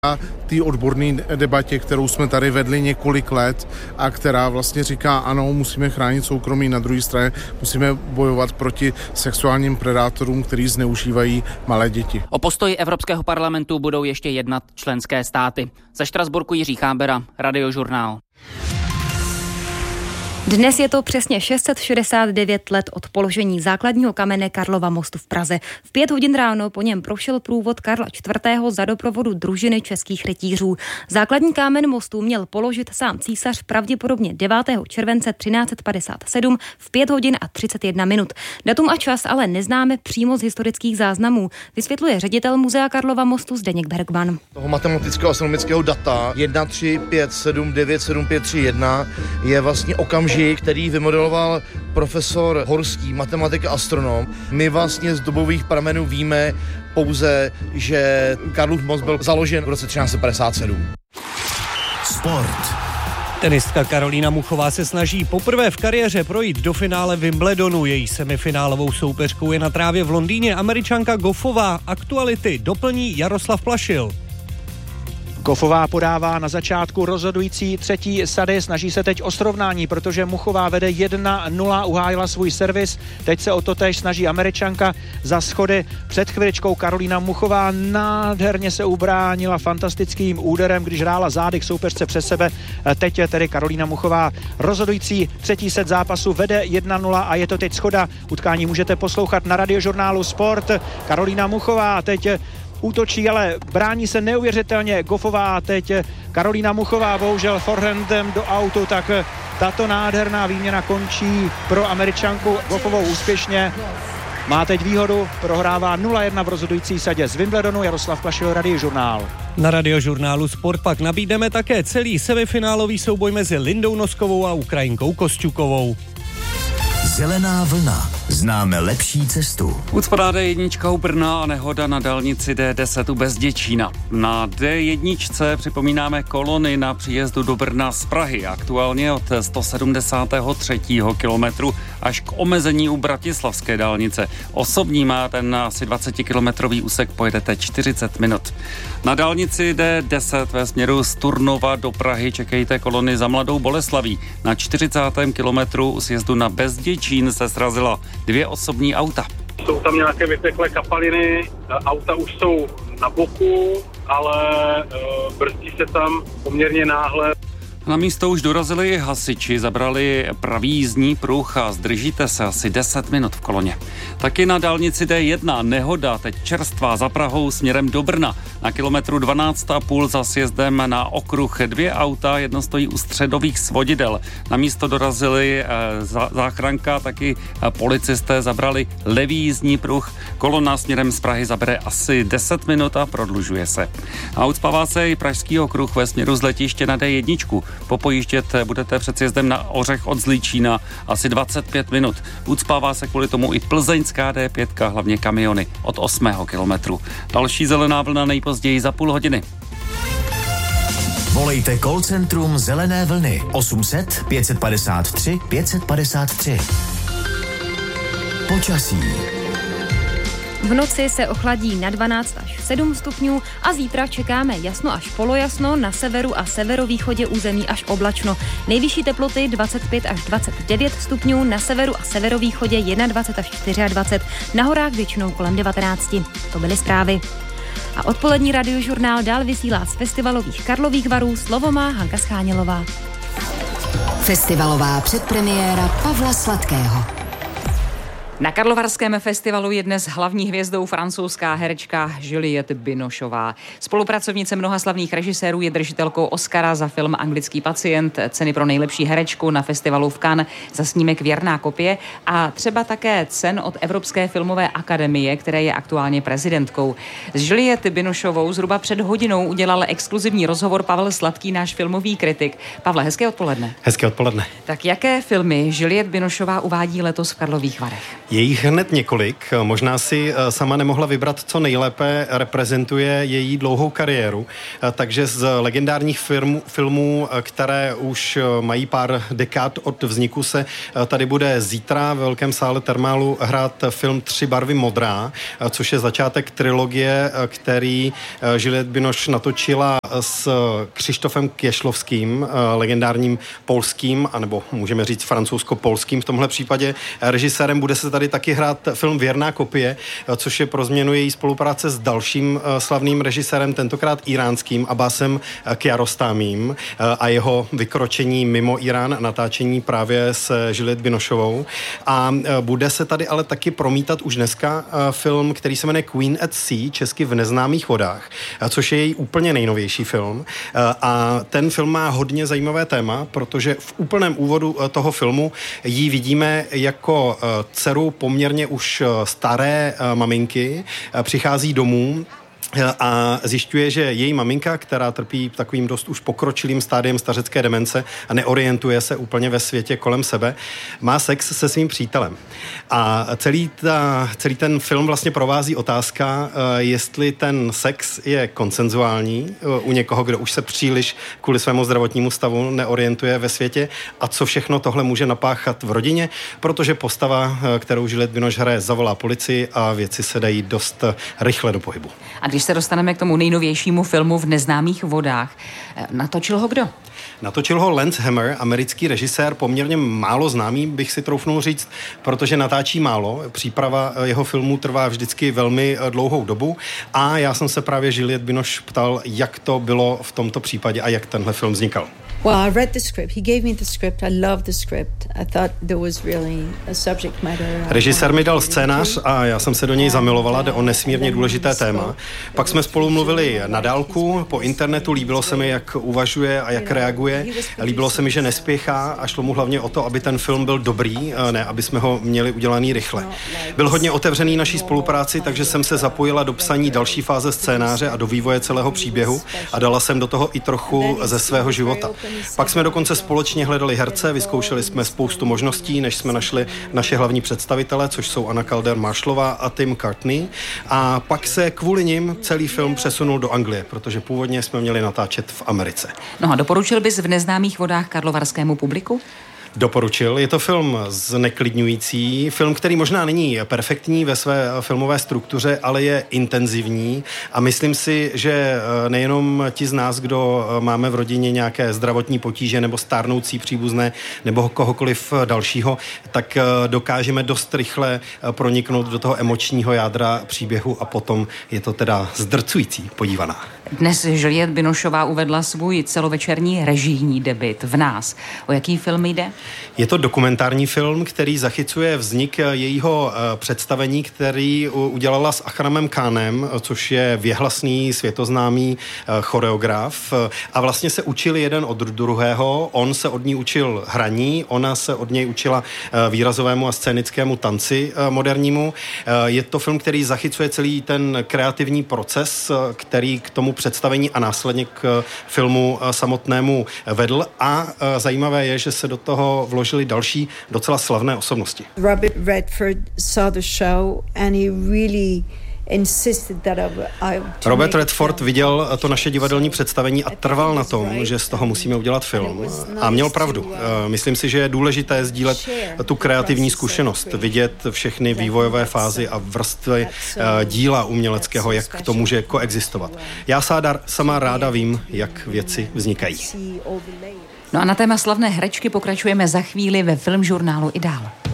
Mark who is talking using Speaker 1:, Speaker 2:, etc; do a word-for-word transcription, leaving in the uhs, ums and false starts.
Speaker 1: té odborné debatě, kterou jsme tady vedli několik let a která vlastně říká, ano, musíme chránit soukromí, na druhé straně musíme bojovat proti sexuálním predátorům, kteří zneužívají malé děti.
Speaker 2: O postoji Evropského parlamentu budou ještě jednat členské státy. Ze Štrasburku Jiří Chábera, Radiožurnál.
Speaker 3: Dnes je to přesně šest set šedesát devět let od položení základního kamene Karlova mostu v Praze. V pět hodin ráno po něm prošel průvod Karla čtvrtého za doprovodu družiny českých rytířů. Základní kámen mostu měl položit sám císař pravděpodobně devátého července třináct set padesát sedm v pět hodin a třicet jedna minut. Datum a čas ale neznáme přímo z historických záznamů, vysvětluje ředitel Muzea Karlova mostu Zdeněk Bergman.
Speaker 4: Toho matematického astronomického data jedna tři pět sedm devět sedm pět tři jedna je vlastně okamžik, který vymodeloval profesor Horský, matematik a astronom. My vlastně z dobových pramenů víme pouze, že Karlův most byl založen v roce třináct set padesát sedm.
Speaker 5: Sport. Tenistka Karolína Muchová se snaží poprvé v kariéře projít do finále Wimbledonu. Její semifinálovou soupeřkou je na trávě v Londýně Američanka Goffová. Aktuality doplní Jaroslav Plašil.
Speaker 6: Goffová podává na začátku rozhodující třetí sady, snaží se teď o srovnání, protože Muchová vede jedna nula, uhájila svůj servis, teď se o to též snaží Američanka za schody. Před chviličkou Karolína Muchová nádherně se ubránila fantastickým úderem, když hrála zády k soupeřce přes sebe. Teď je tedy Karolína Muchová rozhodující třetí set zápasu, vede jedna nula a je to teď schoda. Utkání můžete poslouchat na Radiožurnálu Sport. Karolína Muchová teď útočí, ale brání se neuvěřitelně Goffová. Teď Karolína Muchová bohužel forehandem do autu, tak tato nádherná výměna končí pro Američanku Goffovou úspěšně. Má teď výhodu, prohrává nula jedna v rozhodující sadě z Wimbledonu. Jaroslav Plašil, Radiožurnál.
Speaker 5: Na Radiožurnálu Sport pak nabídneme také celý semifinálový souboj mezi Lindou Noskovou a Ukrajinkou Kosťukovou.
Speaker 7: Zelená vlna. Známe lepší cestu.
Speaker 8: Ucpadá dé jedna u Brna a nehoda na dálnici dé deset u Bezděčína. Na dé jedna připomínáme kolony na příjezdu do Brna z Prahy. Aktuálně od sto sedmdesátého třetího kilometru až k omezení u Bratislavské dálnice. Osobní má ten asi dvacetikilometrový úsek, pojedete čtyřicet minut. Na dálnici dé deset ve směru z Turnova do Prahy čekejte kolony za Mladou Boleslaví. Na čtyřicátém kilometru u sjezdu na Bezděčín se srazila dvě osobní auta.
Speaker 9: Jsou tam nějaké vyteklé kapaliny, auta už jsou na boku, ale e, brzdí se tam poměrně náhle.
Speaker 8: Na místo už dorazili hasiči, zabrali pravý jízdní pruh a zdržíte se asi deset minut v koloně. Taky na dálnici dé jedna nehoda, teď čerstvá za Prahou směrem do Brna. Na kilometru dvanáct a půl za sjezdem na okruh dvě auta, jedno stojí u středových svodidel. Na místo dorazili e, za, záchranka, taky e, policisté zabrali levý jízdní pruh. Kolona směrem z Prahy zabere asi deset minut a prodlužuje se. A ucpává se i pražský okruh ve směru z letiště na dé jedna. Popojíždět budete před sjezdem na Ořech od Zlíčína asi dvacet pět minut. Ucpává se kvůli tomu i plzeňská dé pět, hlavně kamiony od osmého kilometru. Další zelená vlna nejpozději za půl hodiny.
Speaker 7: Volejte call centrum Zelené vlny osm set pět padesát tři pět padesát tři. Počasí.
Speaker 3: V noci se ochladí na dvanáct až sedm stupňů a zítra čekáme jasno až polojasno, na severu a severovýchodě území až oblačno. Nejvyšší teploty dvacet pět až dvacet devět stupňů, na severu a severovýchodě dvacet jedna až dvacet čtyři, na horách většinou kolem devatenáct. To byly zprávy. A odpolední Radiožurnál dál vysílá z festivalových Karlových Varů. Slovo má Hanka Schánělová.
Speaker 10: Festivalová předpremiéra Pavla Sladkého.
Speaker 2: Na Karlovarském festivalu je dnes hlavní hvězdou francouzská herečka Juliette Binocheová. Spolupracovnice mnoha slavných režisérů, je držitelkou Oscara za film Anglický pacient, ceny pro nejlepší herečku na festivalu v Cannes za snímek Věrná kopie a třeba také cen od Evropské filmové akademie, které je aktuálně prezidentkou. S Juliette Binocheovou zhruba před hodinou udělal exkluzivní rozhovor Pavel Sladký, náš filmový kritik. Pavle, hezké odpoledne.
Speaker 11: Hezké odpoledne.
Speaker 2: Tak jaké filmy Juliette Binocheová uvádí letos v Karlových Varech?
Speaker 11: Je jich hned několik, možná si sama nemohla vybrat, co nejlépe reprezentuje její dlouhou kariéru, takže z legendárních filmů, filmů, které už mají pár dekád od vzniku, se tady bude zítra ve Velkém sále Thermalu hrát film Tři barvy modrá, což je začátek trilogie, který Juliette Binoche natočila s Křištofem Kieślowským, legendárním polským, anebo můžeme říct francouzsko-polským v tomhle případě režisérem. Bude se tady taky hrát film Věrná kopie, což je pro změnu její spolupráce s dalším slavným režisérem, tentokrát iránským, Abbasem Kiarostamím, a jeho vykročení mimo Irán, natáčení právě s Juliette Binochovou. A bude se tady ale taky promítat už dneska film, který se jmenuje Queen at Sea, česky V neznámých vodách, což je její úplně nejnovější film. A ten film má hodně zajímavé téma, protože v úplném úvodu toho filmu ji vidíme jako dceru poměrně už staré maminky, přichází domů a zjišťuje, že její maminka, která trpí takovým dost už pokročilým stádiem stařecké demence a neorientuje se úplně ve světě kolem sebe, má sex se svým přítelem. A celý, ta, celý ten film vlastně provází otázka, jestli ten sex je konsenzuální u někoho, kdo už se příliš kvůli svému zdravotnímu stavu neorientuje ve světě, a co všechno tohle může napáchat v rodině, protože postava, kterou Juliette Binoche hraje, zavolá policii a věci se dají dost rychle do pohybu.
Speaker 2: A když se dostaneme k tomu nejnovějšímu filmu V neznámých vodách, natočil ho kdo?
Speaker 11: Natočil ho Lance Hammer, americký režisér, poměrně málo známý, bych si troufnul říct, protože natáčí málo. Příprava jeho filmů trvá vždycky velmi dlouhou dobu a já jsem se právě Juliette Binoche ptal, jak to bylo v tomto případě a jak tenhle film vznikal.
Speaker 12: Well, I read the script. He gave me the script. I loved the script. I thought there was really a subject matter.
Speaker 11: Režisér mi dal scénář a já jsem se do něj zamilovala, jde o nesmírně důležité téma. Pak jsme spolu mluvili na dálku, po internetu, líbilo se mi, jak uvažuje a jak reaguje. Líbilo se mi, že nespěchá a šlo mu hlavně o to, aby ten film byl dobrý, ne aby jsme ho měli udělaný rychle. Byl hodně otevřený naší spolupráci, takže jsem se zapojila do psaní další fáze scénáře a do vývoje celého příběhu a dala jsem do toho i trochu ze svého života. Pak jsme dokonce společně hledali herce, vyzkoušeli jsme spoustu možností, než jsme našli naše hlavní představitele, což jsou Anna Calder-Marshallová a Tim Courtney. A pak se kvůli nim celý film přesunul do Anglie, protože původně jsme měli natáčet v Americe.
Speaker 2: No a doporučil bys V neznámých vodách karlovarskému publiku?
Speaker 11: Doporučil. Je to film zneklidňující, film, který možná není perfektní ve své filmové struktuře, ale je intenzivní a myslím si, že nejenom ti z nás, kdo máme v rodině nějaké zdravotní potíže nebo stárnoucí příbuzné nebo kohokoliv dalšího, tak dokážeme dost rychle proniknout do toho emočního jádra příběhu a potom je to teda zdrcující podívaná.
Speaker 2: Dnes Juliette Binochová uvedla svůj celovečerní režijní debut V nás. O jaký film jde?
Speaker 11: Je to dokumentární film, který zachycuje vznik jejího představení, který udělala s Akramem Khanem, což je věhlasný, světoznámý choreograf. A vlastně se učili jeden od druhého. On se od ní učil hraní, ona se od něj učila výrazovému a scénickému tanci modernímu. Je to film, který zachycuje celý ten kreativní proces, který k tomu představení a následně k filmu samotnému vedl. A zajímavé je, že se do toho vložili další docela slavné osobnosti.
Speaker 12: Robert Redford saw the show and he really
Speaker 11: Robert Redford viděl to naše divadelní představení a trval na tom, že z toho musíme udělat film. A měl pravdu. Myslím si, že je důležité sdílet tu kreativní zkušenost, vidět všechny vývojové fázy a vrstvy díla uměleckého, jak to může koexistovat. Já sama ráda vím, jak věci vznikají.
Speaker 2: No a na téma slavné herečky pokračujeme za chvíli ve Filmžurnálu i dál.